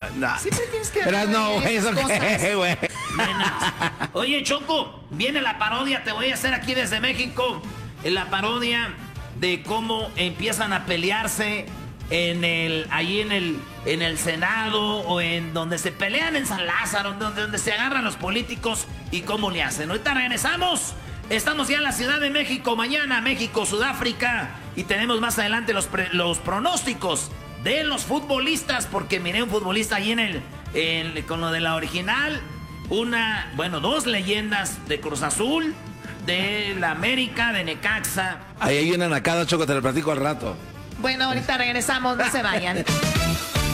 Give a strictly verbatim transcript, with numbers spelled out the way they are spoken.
no. Siempre tienes que Pero no, güey, eso cosas. qué, güey. Nenas. Oye, Choco, viene la parodia, te voy a hacer aquí desde México. La parodia de cómo empiezan a pelearse en el, ahí en el, en el Senado o en donde se pelean en San Lázaro, donde, donde se agarran los políticos y cómo le hacen. Ahorita regresamos. Estamos ya en la Ciudad de México. Mañana México, Sudáfrica. Y tenemos más adelante los, pre, los pronósticos de los futbolistas. Porque miré un futbolista ahí en el, en, con lo de la original. Una, bueno, dos leyendas de Cruz Azul, de la América, de Necaxa. Ahí hay una nacada, Choco, te lo platico al rato. Bueno, ahorita regresamos, no se vayan.